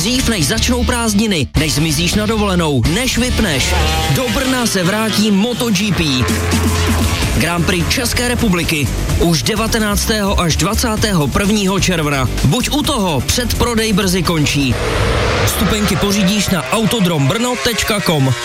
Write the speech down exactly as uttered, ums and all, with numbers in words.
Dřív než začnou prázdniny, než zmizíš na dovolenou, než vypneš. Do Brna se vrátí MotoGP. Grand Prix České republiky už devatenáctého až dvacátého prvního června. Buď u toho, předprodej brzy končí. Vstupenky pořídíš na autodrombrno tečka com.